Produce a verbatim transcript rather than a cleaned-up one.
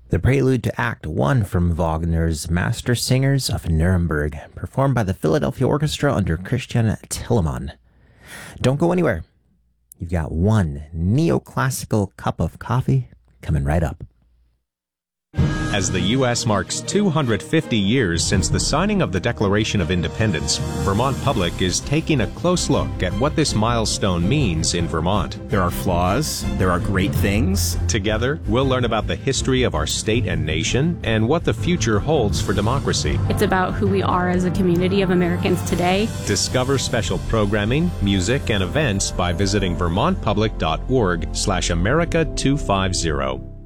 The prelude to Act One from Wagner's Master Singers of Nuremberg, performed by the Philadelphia Orchestra under Christian Telemann. Don't go anywhere. You've got one neoclassical cup of coffee coming right up. As the U S marks two hundred fifty years since the signing of the Declaration of Independence, Vermont Public is taking a close look at what this milestone means in Vermont. There are flaws, there are great things. Together, we'll learn about the history of our state and nation and what the future holds for democracy. It's about who we are as a community of Americans today. Discover special programming, music, and events by visiting vermont public dot org slash America two fifty.